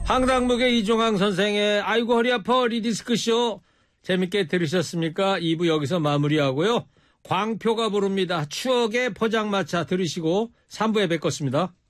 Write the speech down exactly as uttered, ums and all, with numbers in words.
황당무계 이종황 선생의 아이고 허리 아파 리디스크쇼 재밌게 들으셨습니까? 이 부 여기서 마무리하고요. 광표가 부릅니다. 추억의 포장마차 들으시고 삼 부에 뵙겠습니다.